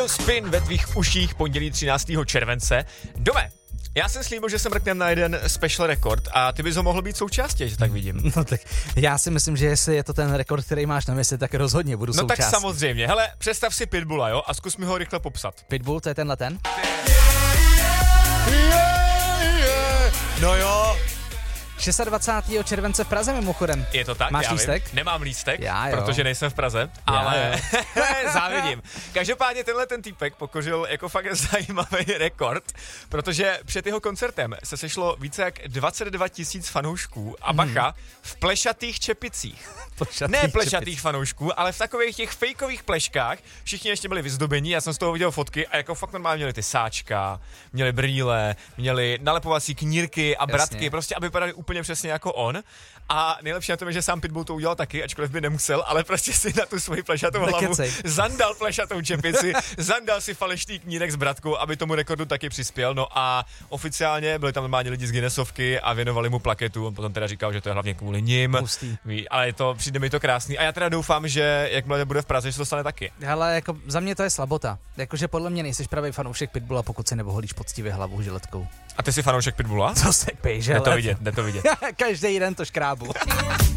Radio Spin ve tvých uších pondělí 13. července. Dome, já jsem slíbil, že se mrknem na jeden special rekord a ty bys ho mohl být součástí, že tak vidím. No tak já si myslím, že jestli je to ten rekord, který máš na mysli, tak rozhodně budu součástí. No tak samozřejmě. Hele, představ si Pitbulla, jo, a zkus mi ho rychle popsat. Pitbull, to je tenhle ten? No jo. 26. července v Praze mimochodem. Je to tak? Máš já lístek? Vím. Nemám lístek, Já jo. protože nejsem v Praze, ale závidím. Každopádně tenhle ten týpek pokořil jako fakt zajímavý rekord, protože před jeho koncertem se sešlo více jak 22 000 fanoušků a bacha v plešatých čepicích. Ne plešatých fanoušků, ale v takových těch fejkových pleškách. Všichni ještě byli vyzdobení, já jsem z toho viděl fotky a jako fakt normálně měli ty sáčka, měli brýle, měli nalepovací knírky a bratky, Jasně. prostě aby vypadali úplně přesně jako on. A nejlepší na tom je, že sám Pitbull to udělal taky, ačkoliv by nemusel, ale prostě si na tu svoji plešatou hlavu zandal plešatou čepici, zandal si falešný knírek s bratkou, aby tomu rekordu taky přispěl. No a oficiálně byli tam normálně lidi z Guinnessovky a věnovali mu plaketu. On potom teda říkal, že to je hlavně kvůli nim. Ale přijde mi to krásný. A já teda doufám, že jakmile bude v Praze, že se to stane taky. Hele, jako za mě to je slabota. Jakože podle mě nejsiš pravý fanoušek Pitbulla, pokud si nevoholíš poctivě hlavu žiletkou. A ty jsi fanoušek Pitbulla? Co se píš, Jde to vidět. Každý den to škrábu.